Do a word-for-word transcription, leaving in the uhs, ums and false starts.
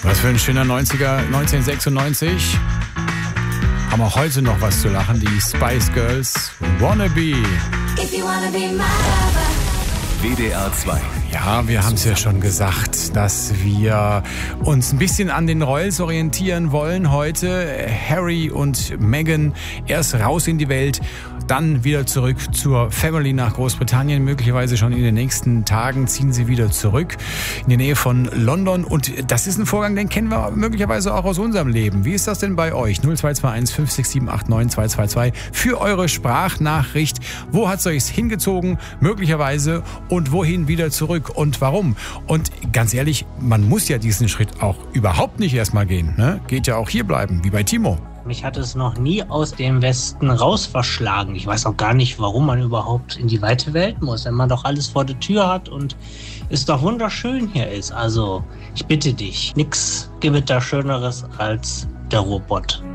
Was für ein schöner neunziger, neunzehnhundertsechsundneunzig. Haben wir heute noch was zu lachen, die Spice Girls, Wannabe. If you wanna be my lover. W D R zwei. Ja, wir haben es ja schon gesagt, dass wir uns ein bisschen an den Royals orientieren wollen heute. Harry und Meghan erst raus in die Welt, dann wieder zurück zur Family nach Großbritannien. Möglicherweise schon in den nächsten Tagen ziehen sie wieder zurück in die Nähe von London. Und das ist ein Vorgang, den kennen wir möglicherweise auch aus unserem Leben. Wie ist das denn bei euch? null zwei zwei eins fünf sechs sieben acht neun zwei zwei zwei für eure Sprachnachricht. Wo hat es euch hingezogen? Möglicherweise. Und wohin wieder zurück? Und warum? Und ganz ehrlich, man muss ja diesen Schritt auch überhaupt nicht erstmal gehen. Ne? Geht ja auch hier bleiben, wie bei Timo. Mich hat es noch nie aus dem Westen raus verschlagen. Ich weiß auch gar nicht, warum man überhaupt in die weite Welt muss, wenn man doch alles vor der Tür hat und es doch wunderschön hier ist. Also, ich bitte dich, nix gibt da Schöneres als der Ruhrpott.